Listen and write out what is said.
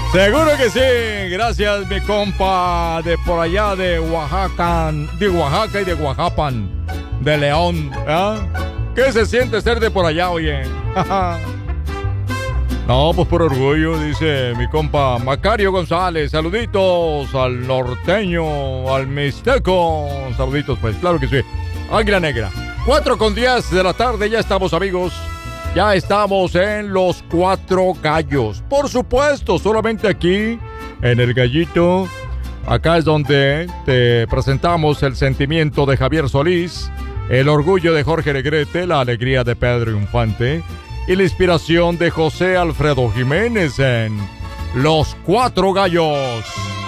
Seguro que sí. Gracias, mi compa de por allá de Oaxaca, de Oaxaca y de Oaxapan, de León. ¿Eh? ¿Qué se siente ser de por allá, oye? No, pues por orgullo, dice mi compa Macario González. Saluditos al norteño, al mixteco. Saluditos, pues, claro que sí. Águila Negra. 4:10 de la tarde, ya estamos, amigos. Ya estamos en Los Cuatro Gallos. Por supuesto, solamente aquí, en El Gallito. Acá es donde te presentamos el sentimiento de Javier Solís, el orgullo de Jorge Negrete, la alegría de Pedro Infante y la inspiración de José Alfredo Jiménez en Los Cuatro Gallos.